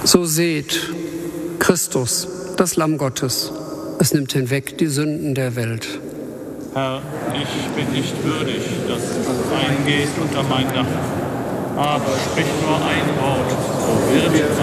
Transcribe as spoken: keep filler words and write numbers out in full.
So seht, Christus, das Lamm Gottes, es nimmt hinweg die Sünden der Welt. Herr, ich bin nicht würdig, dass du eingehst unter mein Dach, aber sprich nur ein Wort, so wird